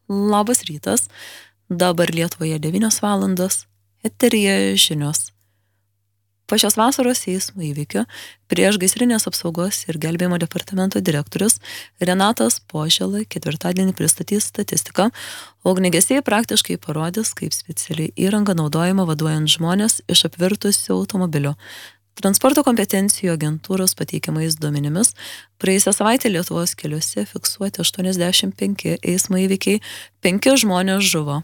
Labas rytas, dabar Lietuvoje 9 valandos, eteryje žinios. Po šios vasaros eismo įvykio priešgaisrinės apsaugos ir gelbėjimo departamento direktorius Renatas Požela ketvirtadienį pristatys statistiką, o ugniagesiai praktiškai parodys, kaip specialiai įranga naudojama vaduojant žmonės iš apvirtusių automobilių. Transporto kompetencijų agentūros pateikiamais duomenimis praėjusią savaitę Lietuvos keliuose fiksuoti 85 eismo įvykiai, 5 žmonės žuvo.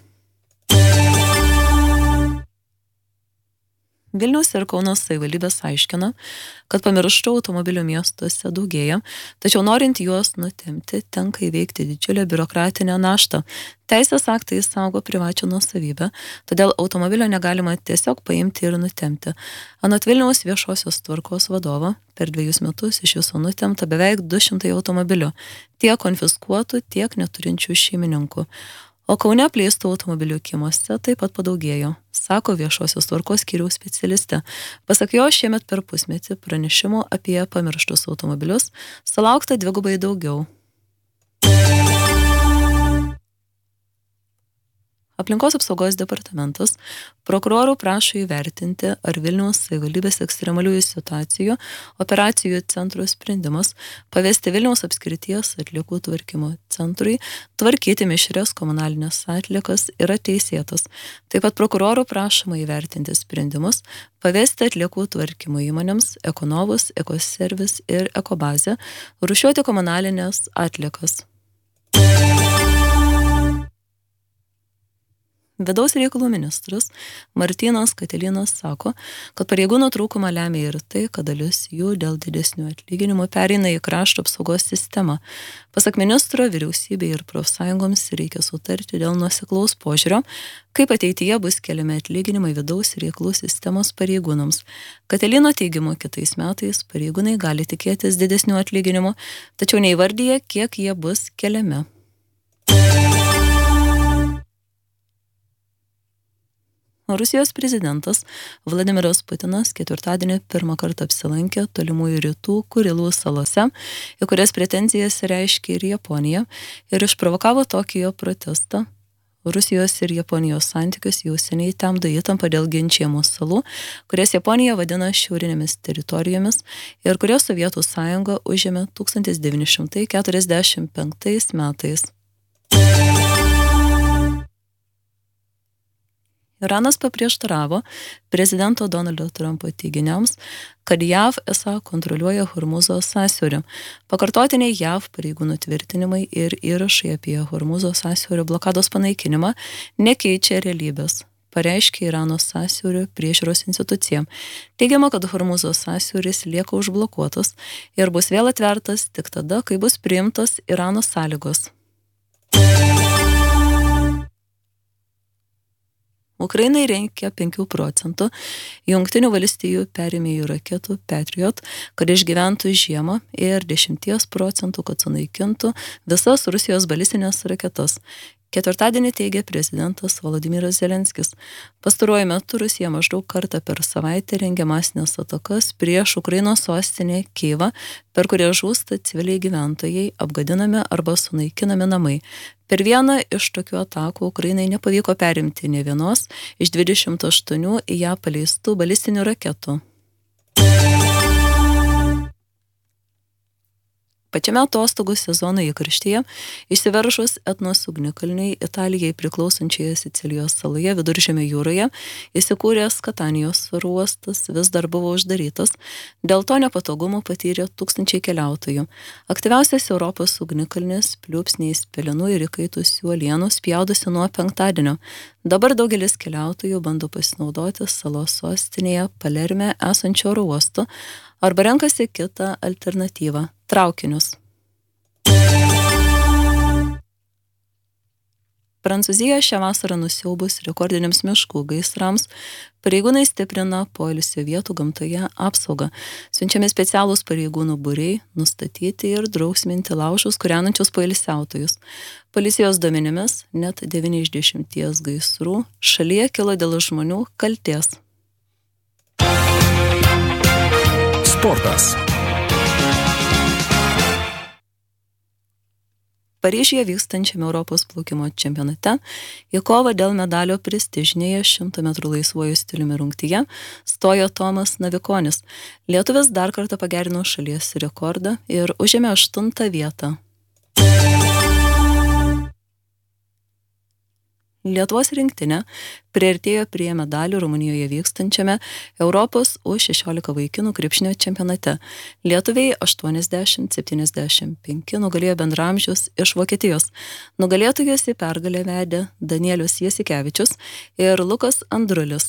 Vilniaus ir Kauno savivaldybės aiškina, kad pamirštų automobilių miestuose daugėja, tačiau norint juos nutemti, tenka įveikti didžiulę biurokratinę naštą. Teisės aktai saugo privačią nuosavybę, todėl automobilio negalima tiesiog paimti ir nutemti. Anot Vilniaus viešosios tvarkos vadovo, per 2 metus iš viso nutemta beveik 200 automobilių, tiek konfiskuotų, tiek neturinčių šeimininkų. O Kaune apleistų automobilių kiemuose taip pat padaugėjo, sako viešosios tvarkos skyriaus specialistė. Pasak jo, šiemet per pusmetį pranešimų apie pamirštus automobilius sulaukta 2 daugiau. Aplinkos apsaugos departamentas prokurorų prašo įvertinti, ar Vilniaus savivaldybės ekstremaliųjų situacijų operacijų centro sprendimas pavesti Vilniaus apskrities atliekų tvarkymo centrui tvarkyti mišrias komunalinės atliekas yra teisėtas. Taip pat prokurorų prašoma įvertinti sprendimus pavesti atliekų tvarkymo įmonėms Ekonovus, Ekoservis ir Ekobazė rūšiuoti komunalinės atliekas. Vidaus reikalų ministras Martynas Katilinas sako, kad pareigūnų trūkumą lemia ir tai, kad dalis jų dėl didesnių atlyginimų pereina į krašto apsaugos sistemą. Pasak ministro, vyriausybei ir profsąjungoms reikia sutarti dėl nuoseklaus požiūrio, kaip ateityje bus keliami atlyginimai vidaus reikalų sistemos pareigūnams. Katilino teigimu, kitais metais pareigūnai gali tikėtis didesnių atlyginimų, tačiau neįvardyja, kiek jie bus keliami. Rusijos prezidentas Vladimiras Putinas ketvirtadienį pirmą kartą apsilankė tolimųjų rytų Kurilų salose, į kurias pretenzijas reiškė ir Japonija, ir išprovokavo Tokijo protestą. Rusijos ir Japonijos santykius jau seniai temdo įtampa dėl ginčijamų salų, kurias Japonija vadina šiaurinėmis teritorijomis ir kurias Sovietų sąjunga užėmė 1945 metais. Iranas paprieštaravo prezidento Donaldo Trumpo teiginiams, kad JAV esą kontroliuoja Hormuzo sąsiaurį. Pakartotiniai JAV pareigūnų tvirtinimai ir įrašai apie Hormuzo sąsiaurio blokados panaikinimą nekeičia realybės, pareiškė Irano sąsiaurio priežiūros institucija. Teigiama, kad Hormuzo sąsiauris lieka užblokuotas ir bus vėl atvertas tik tada, kai bus priimtos Irano sąlygos. Ukrainai reikia 5 procentų Jungtinių valstijų perėmėjų raketų Patriot, kad išgyventų žiemą, ir 10 procentų, kad sunaikintų visas Rusijos balistinės raketas. Ketvirtadienį teigė prezidentas Volodymyras Zelenskis. Pastaruoju metu Rusija maždaug kartą per savaitę rengia masinės atakas prieš Ukrainos sostinę Kyivą, per kurią žūsta civiliai gyventojai, apgadinami arba sunaikinami namai. Per vieną iš tokių atakų Ukrainai nepavyko perimti nė vienos iš 28 į ją paleistų balistinių raketų. Pačiame atostogų sezono įkarštyje išsiveržus Etnos ugnikalniui Italijai priklausančioje Sicilijos saloje Viduržemio jūroje įsikūręs Katanijos oro uostas vis dar buvo uždarytas. Dėl to nepatogumų patyrė tūkstančiai keliautojų. Aktyviausias Europos ugnikalnis pliūpsniais pelenų ir įkaitusių uolienų spjaudosi nuo penktadienio. Dabar daugelis keliautojų bando pasinaudoti salos sostinėje Palerme esančio oro uosto arba renkasi kitą alternatyvą – traukinius. Prancūzija šią vasarą nusiaubus rekordiniams miškų gaisrams, pareigūnai stiprina poilsio vietų gamtoje apsaugą. Siunčiami specialūs pareigūnų būriai nustatyti ir drausminti laužus kūrenančius poilsiautojus. Policijos duomenimis net 9 iš 10 gaisrų šalyje kilo dėl žmonių kaltės. Sportas. Paryžiuje vykstančiame Europos plaukimo čempionate į kovą dėl medalio prestižinėje 100 metrų laisvuoju stiliumi rungtyje stojo Tomas Navikonis. Lietuvis dar kartą pagerino šalies rekordą ir užėmė 8 vietą. Lietuvos rinktinė priartėjo prie medalių Rumunijoje vykstančiame Europos U16 vaikinų krepšinio čempionate. Lietuviai 80-75 nugalėjo bendramžius iš Vokietijos. Nugalėtojus į pergalę vedė Danielius Jasikevičius ir Lukas Andrulis.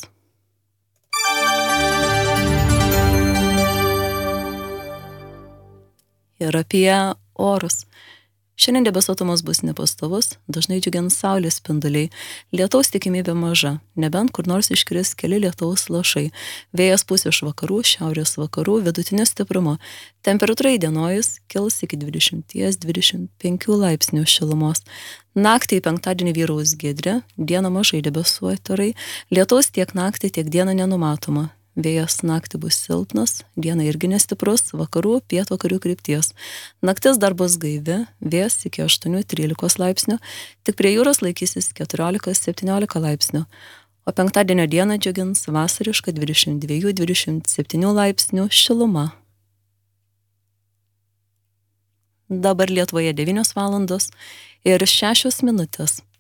Ir apie orus. Šiandien debesuotumas bus nepastovus, dažnai džiugins saulės spinduliai. Lietaus tikimybė maža, nebent kur nors iškris keli lietaus lašai. Vėjas pūs iš vakarų, šiaurės vakarų, vidutinio stiprumo. Temperatūra įdienojus kils iki 20-25 laipsnių šilumos. Naktį į penktadienį vyraus giedri, dieną mažai debesuoti orai. Lietaus tiek naktį, tiek dieną nenumatoma. Vėjas naktį bus silpnas, diena irgi nestiprus, vakarų, pietvakarių krypties. Naktis dar bus gaivi, vėjas iki 8-13 laipsnių, tik prie jūros laikysis 14-17 laipsnių. O penktadienio dieną džiugins vasariška 22-27 laipsnių šiluma. Dabar Lietuvoje 9 valandos ir 6 minutės.